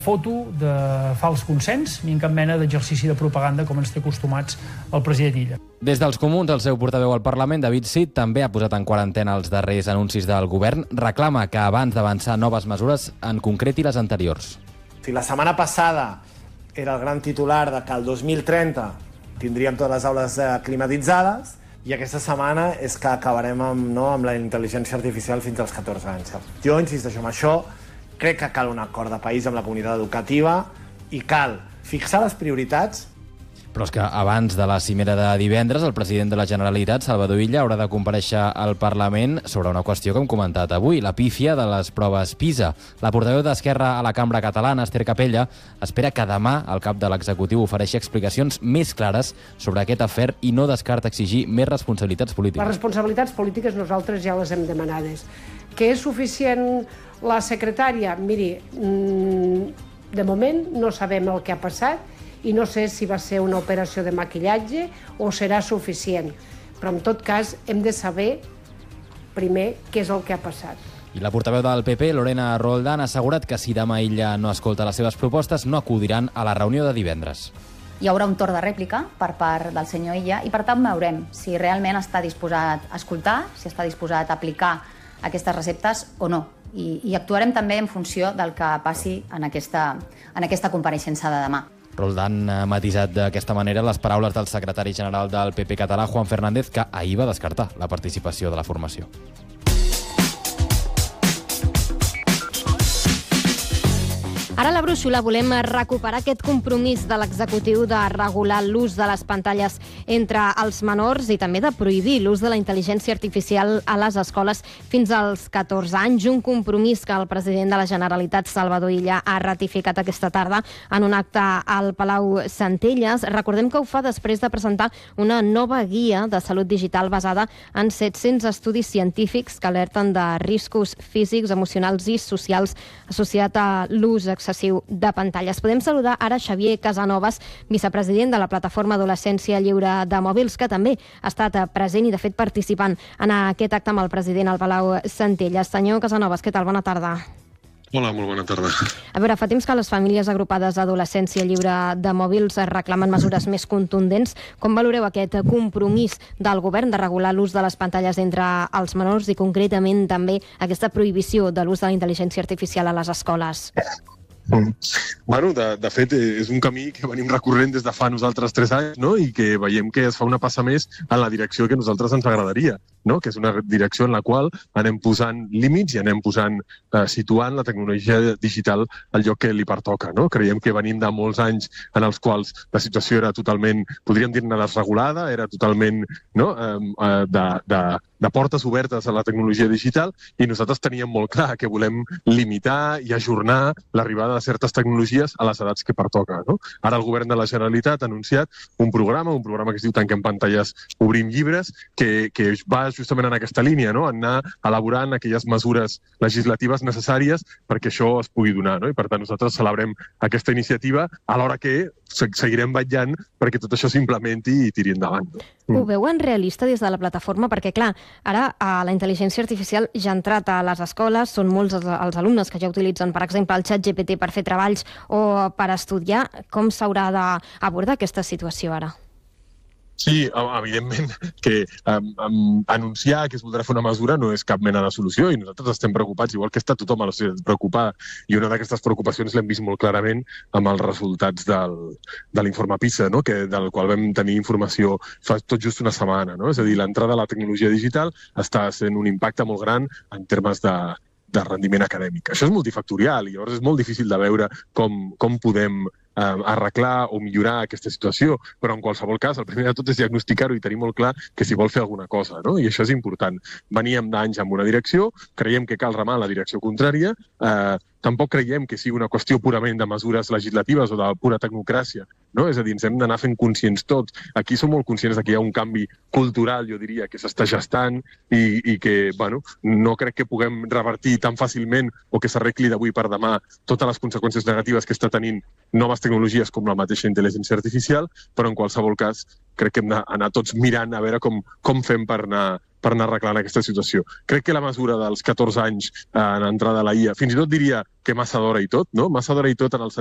foto de fals consens ni en cap mena d'exercici de propaganda com ens té acostumats el president Illa. Des dels Comuns, el seu portaveu al Parlament, David Cid, també ha posat en quarantena els darrers anuncis del govern. Reclama que abans d'avançar noves mesures en concreti les anteriors. Si la setmana passada era el gran titular de que el 2030 tindríem totes les aules climatitzades, i aquesta setmana és que acabarem amb la intel·ligència artificial fins als 14 anys. Jo insisteixo en això. Crec que cal un acord de país amb la comunitat educativa i cal fixar les prioritats. Però és que abans de la cimera de divendres, el president de la Generalitat, Salvador Illa, haurà de comparèixer al Parlament sobre una qüestió que hem comentat avui, la pífia de les proves PISA. La portaveu d'Esquerra a la Cambra Catalana, Esther Capella, espera que demà el cap de l'executiu ofereixi explicacions més clares sobre aquest afer i no descarta exigir més responsabilitats polítiques. Les responsabilitats polítiques nosaltres ja les hem demanades. Que és suficient la secretària? Miri, de moment no sabem el que ha passat i no sé si va ser una operació de maquillatge o serà suficient. Però en tot cas hem de saber primer què és el que ha passat. I la portaveu del PP, Lorena Roldán, ha assegurat que si demà Illa no escolta les seves propostes, no acudiran a la reunió de divendres. Hi haurà un torn de rèplica per part del senyor Illa i per tant veurem si realment està disposat a escoltar, si està disposat a aplicar aquestes receptes o no. I actuarem també en funció del que passi en aquesta compareixença de demà. Roldán ha matisat d'aquesta manera les paraules del secretari general del PP català, Juan Fernández, que ahir va descartar la participació de la formació. Ara a la brúixola volem recuperar aquest compromís de l'executiu de regular l'ús de les pantalles entre els menors i també de prohibir l'ús de la intel·ligència artificial a les escoles fins als 14 anys. Un compromís que el president de la Generalitat, Salvador Illa, ha ratificat aquesta tarda en un acte al Palau Centelles. Recordem que ho fa després de presentar una nova guia de salut digital basada en 700 estudis científics que alerten de riscos físics, emocionals i socials associat a l'ús excessiu de pantalles. Podem saludar ara Xavier Casanovas, vicepresident de la Plataforma Adolescència Lliure de Mòbils, que també ha estat present i, de fet, participant en aquest acte amb el president al Palau Centelles. Senyor Casanovas, què tal? Bona tarda. Hola, molt bona tarda. A veure, fa temps que les famílies agrupades d'Adolescència Lliure de Mòbils reclamen mesures més contundents. Com valoreu aquest compromís del govern de regular l'ús de les pantalles entre els menors i, concretament, també aquesta prohibició de l'ús de la intel·ligència artificial a les escoles? Bueno, de fet, és un camí que venim recorrent des de fa nosaltres 3 anys, no? I que veiem que es fa una passa més en la direcció que a nosaltres ens agradaria, no? Que és una direcció en la qual anem posant límits i anem situant la tecnologia digital al lloc que li pertoca, no? Creiem que venim de molts anys en els quals la situació era totalment, podríem dir-ne, desregulada, era totalment de portes obertes a la tecnologia digital, i nosaltres teníem molt clar que volem limitar i ajornar l'arribada de certes tecnologies a les edats que pertoca, no? Ara el govern de la Generalitat ha anunciat un programa que es diu Tanquem pantalles, obrim llibres, que va justament en aquesta línia, no? Anar elaborant aquelles mesures legislatives necessàries perquè això es pugui donar, no? I per tant nosaltres celebrem aquesta iniciativa, alhora que seguirem vetllant perquè tot això s'implementi i tiri endavant. Ho veuen realista des de la plataforma? Perquè, clar, ara la intel·ligència artificial ja ha entrat a les escoles, són molts els alumnes que ja utilitzen, per exemple, el ChatGPT per fer treballs o per estudiar. Com s'haurà d'abordar aquesta situació ara? Sí, evidentment que anunciar que es voldrà fer una mesura no és cap mena de solució, i nosaltres estem preocupats, igual que està tothom a la societat preocupada, i una d'aquestes preocupacions l'hem vist molt clarament amb els resultats de l'informe PISA, no? Del qual vam tenir informació fa tot just una setmana, no? És a dir, l'entrada de la tecnologia digital està sent un impacte molt gran en termes de rendiment acadèmic. Això és multifactorial i llavors és molt difícil de veure com podem arreglar o millorar aquesta situació, però en qualsevol cas el primer de tot és diagnosticar-ho i tenir molt clar que s'hi vol fer alguna cosa, no? I això és important. Veníem d'anys amb una direcció, creiem que cal remar en la direcció contrària, tampoc creiem que sigui una qüestió purament de mesures legislatives o de pura tecnocràcia, no? És a dir, ens hem d'anar fent conscients tots. Aquí som molt conscients que hi ha un canvi cultural, jo diria, que s'està gestant i que, bueno, no crec que puguem revertir tan fàcilment o que s'arregli d'avui per demà totes les conseqüències negatives que està tenint noves tecnologies com la mateixa intel·ligència artificial, però en qualsevol cas crec que hem d'anar tots mirant a veure com fem per anar per anar arreglant aquesta situació. Crec que la mesura dels 14 anys en entrada a la IA, fins i tot diria que massa d'hora i tot, no? Massa d'hora i tot en el